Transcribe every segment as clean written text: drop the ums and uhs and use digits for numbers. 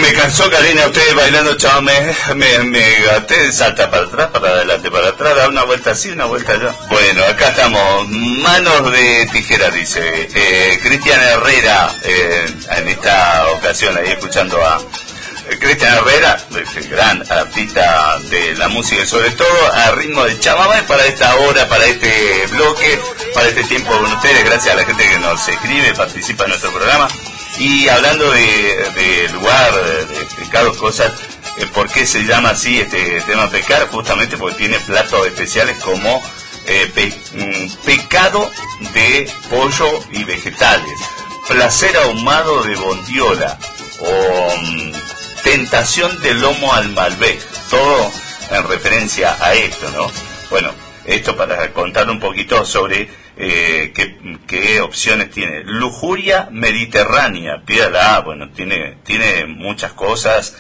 ¿Se cansó, Karina, usted bailando? Chao, me gasté, salta para atrás, para adelante, para atrás, da una vuelta así, una vuelta allá. Bueno, acá estamos, manos de tijera, dice Cristian Herrera, en esta ocasión, ahí escuchando a Cristian Herrera, este gran artista de la música y sobre todo a ritmo de chamamé para esta hora, para este bloque, para este tiempo con ustedes, gracias a la gente que nos escribe, participa en nuestro programa. Y hablando de lugar, de pecados, cosas, ¿por qué se llama así este tema pecar? Justamente porque tiene platos especiales como pecado de pollo y vegetales, placer ahumado de bondiola o tentación de lomo al Malbec, todo en referencia a esto, ¿no? Bueno, esto para contar un poquito sobre qué opciones tiene. Lujuria mediterránea, pídala, bueno, tiene muchas cosas,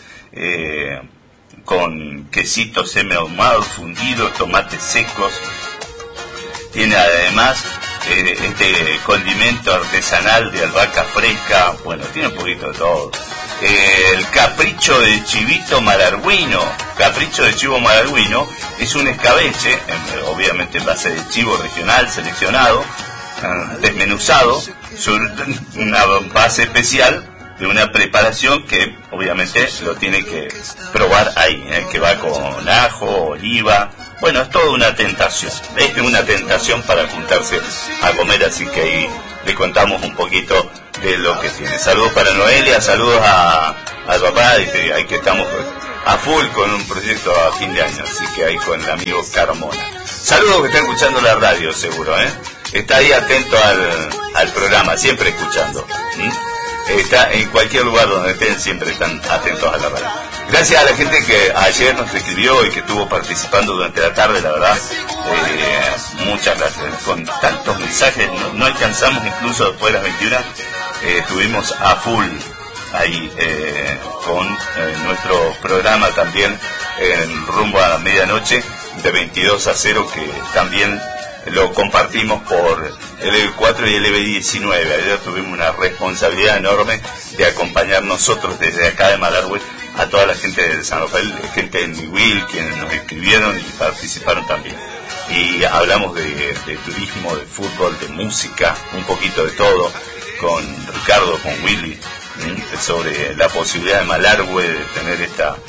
con quesito semi-ahumado, fundido, tomates secos, tiene además este condimento artesanal de albahaca fresca, bueno, tiene un poquito de todo. El capricho de chivito malarguino. Capricho de chivo malarguino es un escabeche, obviamente en base de chivo regional seleccionado, desmenuzado, sobre una base especial de una preparación que obviamente lo tiene que probar ahí, que va con ajo, oliva. Bueno, es toda una tentación, es una tentación para juntarse a comer, así que ahí le contamos un poquito de lo que tiene. Saludos para Noelia, saludos al papá, y ahí que estamos a full con un proyecto a fin de año, así que ahí con el amigo Carmona. Saludos que está escuchando la radio, seguro, está ahí atento al programa, siempre escuchando. Está en cualquier lugar donde estén, siempre están atentos a la radio. Gracias a la gente que ayer nos escribió y que estuvo participando durante la tarde, la verdad, muchas gracias. Con tantos mensajes, no alcanzamos, incluso después de las 21, estuvimos a full ahí con nuestro programa también en rumbo a la medianoche de 22 a 0, que también lo compartimos por LB4 y LB19. Ayer tuvimos una responsabilidad enorme de acompañar nosotros desde acá de Malargüe a toda la gente de San Rafael, gente de Niwil, quienes nos escribieron y participaron también. Y hablamos de turismo, de fútbol, de música, un poquito de todo, con Ricardo, con Willy, sobre la posibilidad de Malargüe de tener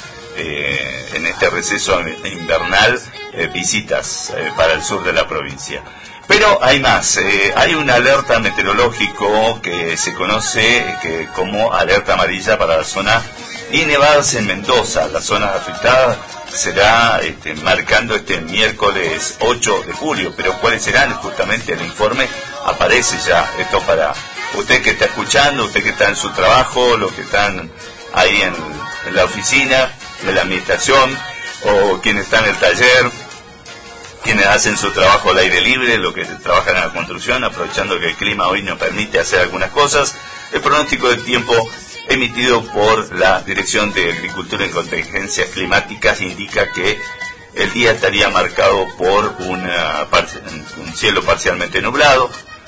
en este receso invernal visitas para el sur de la provincia. Pero hay más, hay una alerta meteorológico que se conoce como alerta amarilla para la zona y nevadas en Mendoza. Las zonas afectadas será marcando este miércoles 8 de julio, pero ¿cuáles serán? Justamente el informe aparece ya, esto para usted que está escuchando, usted que está en su trabajo, los que están ahí en la oficina, en la administración, o quienes están en el taller, quienes hacen su trabajo al aire libre, los que trabajan en la construcción, aprovechando que el clima hoy nos permite hacer algunas cosas. El pronóstico del tiempo emitido por la Dirección de Agricultura y Contingencias Climáticas indica que el día estaría marcado por un cielo parcialmente nublado,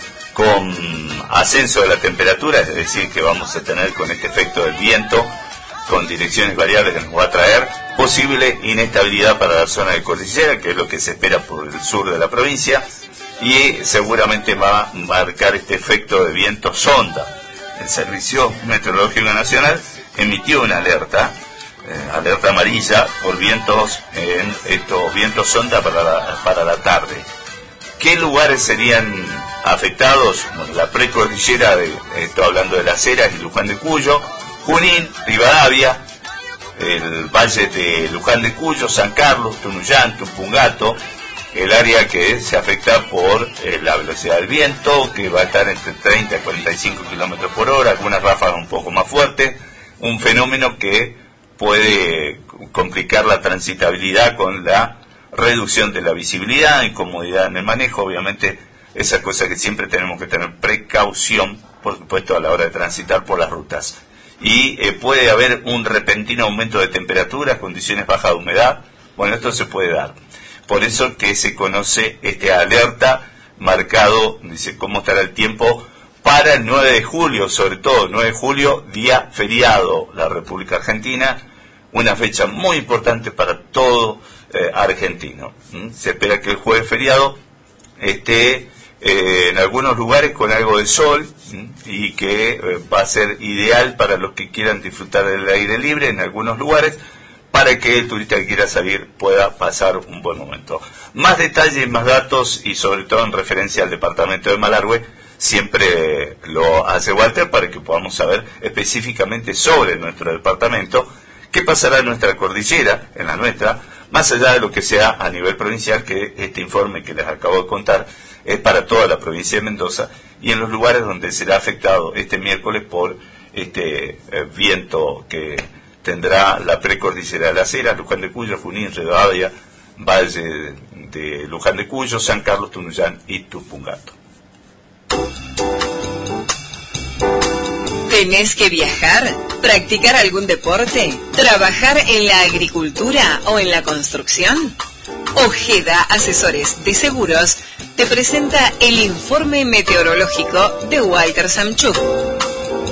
con ascenso de la temperatura, es decir, que vamos a tener con este efecto del viento, con direcciones variables que nos va a traer posible inestabilidad para la zona de cordillera, que es lo que se espera por el sur de la provincia, y seguramente va a marcar este efecto de viento sonda. El Servicio Meteorológico Nacional emitió una alerta amarilla por vientos sonda para la tarde. ¿Qué lugares serían afectados? Bueno, la precordillera, estoy hablando de Las Heras y Luján de Cuyo, Junín, Rivadavia, el valle de Luján de Cuyo, San Carlos, Tunuyán, Tupungato, el área que se afecta por la velocidad del viento, que va a estar entre 30 y 45 kilómetros por hora, algunas ráfagas un poco más fuertes, un fenómeno que puede complicar la transitabilidad con la reducción de la visibilidad, incomodidad en el manejo, obviamente esa cosa que siempre tenemos que tener precaución, por supuesto, a la hora de transitar por las rutas. Y puede haber un repentino aumento de temperaturas, condiciones bajas de humedad. Bueno, esto se puede dar. Por eso que se conoce esta alerta marcado, dice, cómo estará el tiempo para el 9 de julio, sobre todo 9 de julio, día feriado, la República Argentina, una fecha muy importante para todo argentino. Se espera que el jueves feriado esté en algunos lugares con algo de sol y que va a ser ideal para los que quieran disfrutar del aire libre en algunos lugares, para que el turista que quiera salir pueda pasar un buen momento. Más detalles, más datos y sobre todo en referencia al departamento de Malargüe, siempre lo hace Walter para que podamos saber específicamente sobre nuestro departamento, qué pasará en nuestra cordillera, en la nuestra, más allá de lo que sea a nivel provincial, que este informe que les acabo de contar es para toda la provincia de Mendoza, y en los lugares donde será afectado este miércoles por este viento que tendrá la precordillera de las Heras, Luján de Cuyo, Junín, Rivadavia, Valle de Luján de Cuyo, San Carlos, Tunuyán y Tupungato. ¿Tenés que viajar? ¿Practicar algún deporte? ¿Trabajar en la agricultura o en la construcción? Ojeda Asesores de Seguros te presenta el informe meteorológico de Walter Samchuk.